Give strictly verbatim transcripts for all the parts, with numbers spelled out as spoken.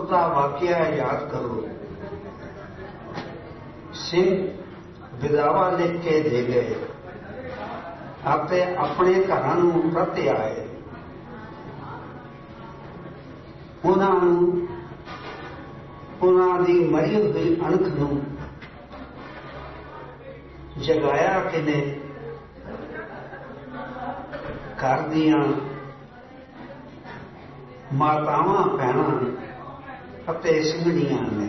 का वाकया याद करो। सिंह विदावा लिख के दे गए आपे अपने घरां नूं परत आए। उन्हां उन्हां दी मरी हुई अणख नूं जगाया किने? घर दियां मातावां भैणां अते ਸਿੰਘਣੀਆਂ ने।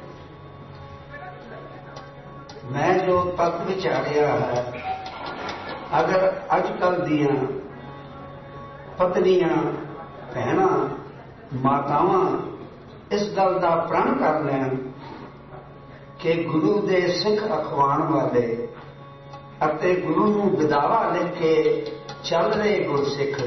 मैं जो तत्व विचारिया है, अगर अजकल दियां पत्नियां भैणां मातावां इस गल का प्रण कर लैन कि गुरु दे सिख अखवाण वाले अते गुरु नूं विदावा लिख के चल रहे गुरसिख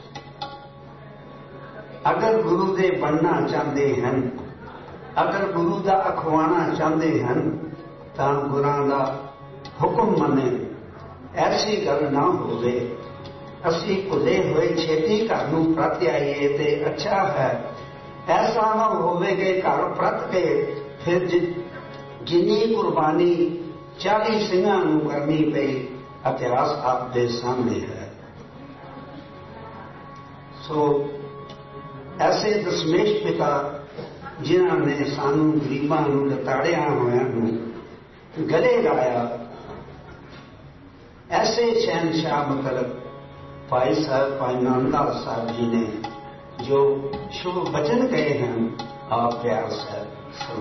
अगर गुरु दे बनना चाहते हैं, अगर गुरु का अखवाना चाहते हैं, तो गुरां दा हुक्म मने। ऐसी गल ना होवे असी भुले हुए छेती घर नूं परत आईए ते अच्छा है। ऐसा ना होवे कि घर परत के फिर जिन्नी कुर्बानी चाली ਸਿੰਘਾਂ नूं करनी पई इतिहास आपके सामने है। सो ऐसे दशमेश पिता जिन्होंने सानू गरीबां नूं लताड़िया होया नूं गले लाया, ऐसे शहनशाह मतलब भाई साहब भाई नानदास साहब जी ने जो शुभ वचन कहे हैं, आप प्यार साहब